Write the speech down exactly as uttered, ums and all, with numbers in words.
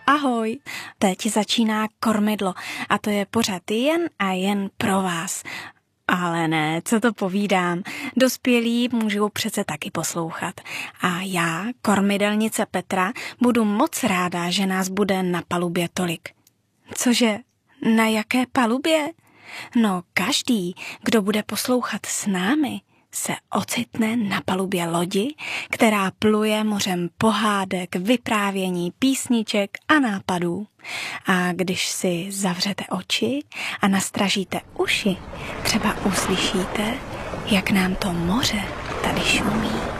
ahoj. Teď začíná Kormidlo a to je pořad jen a jen pro vás. Ale ne, co to povídám, dospělí můžou přece taky poslouchat. A já, kormidelnice Petra, budu moc ráda, že nás bude na palubě tolik. Cože, na jaké palubě? No každý, kdo bude poslouchat s námi, se ocitne na palubě lodi, která pluje mořem pohádek, vyprávění, písniček a nápadů. A když si zavřete oči a nastražíte uši, třeba uslyšíte, jak nám to moře tady šumí.